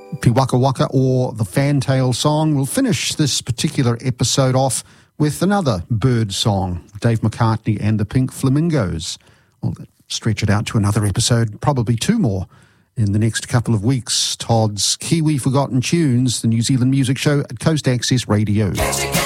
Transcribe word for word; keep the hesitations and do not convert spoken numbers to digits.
Piwaka Waka or the Fantail song. We'll finish this particular episode off with another bird song, Dave McCartney and the Pink Flamingos. We'll stretch it out to another episode, probably two more in the next couple of weeks. Todd's Kiwi Forgotten Tunes, the New Zealand music show at Coast Access Radio.